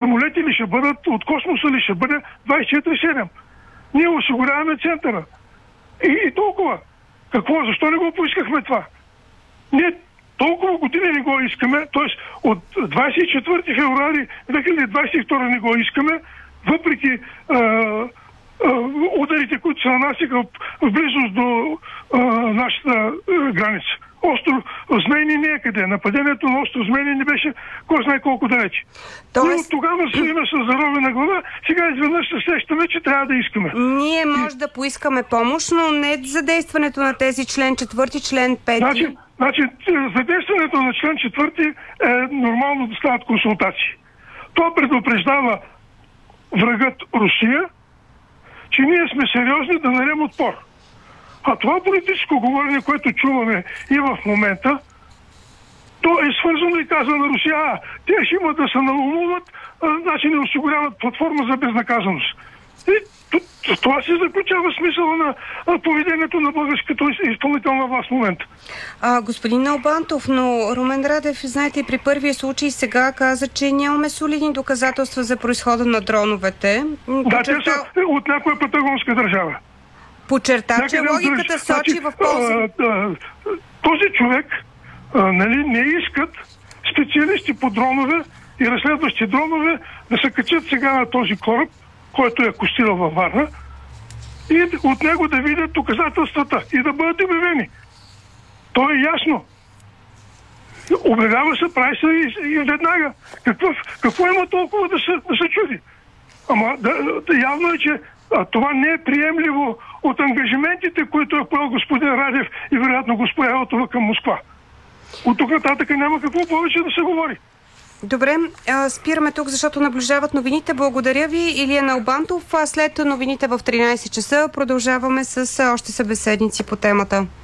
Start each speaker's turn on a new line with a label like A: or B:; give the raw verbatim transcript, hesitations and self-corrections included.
A: самолети ли ще бъдат, от космоса ли ще бъде двайсет и четири седем. Ние осигуряваме центъра. И, и толкова. Какво? Защо не го поискахме това? Ние толкова години не го искаме, т.е. от двайсет и четвърти февруари две хиляди двайсет и втора не го искаме, въпреки а, а, ударите, които се нанасяха в близост до а, нашата а, граница. Остров Змейни не е къде. Нападението на остров Змейни не беше кой знае колко далече. Тоест... Но тогава стоиме с заровена глава, сега изведнъж се сещаме, че трябва да искаме.
B: Ние може да поискаме помощ, но не за действането на тези член четвърти, член пети.
A: Значи, значи задействането на член четвърти е нормално да стават консултации. Това предупреждава врагът Русия, че ние сме сериозни да дадем отпор. А това политическо говорене, което чуваме и в момента, то е свързано и казва на Русия, а, те ще имат да се наумуват, а, значи не осигуряват платформа за безнаказаност. И това се заключава смисъла на поведението на българската изпълнителна власт в момента.
B: А, господин Налбантов, но Румен Радев, знаете, при първия случай сега каза, че нямаме солидни доказателства за произхода на дроновете.
A: Да, Почерта... те са от някоя патагонска държава.
B: Подчерта, че логиката сочи значи, в полза.
A: Този човек а, нали, не искат специалисти по дронове и разследващи дронове да се качат сега на този кораб, който е акустирал във Варна, и от него да видят доказателствата и да бъдат обявени. То е ясно. Обявява се, прави се и, и веднага. Какво, какво има толкова да се, да се чуди? Ама да, да, явно е, че а, това не е приемливо от ангажиментите, които е поел господин Радев и вероятно госпожа Йотова към Москва. От тук нататък няма какво повече да се говори.
B: Добре, спираме тук, защото наближават новините. Благодаря ви, Илия Налбантов. След новините в тринайсет часа продължаваме с още събеседници по темата.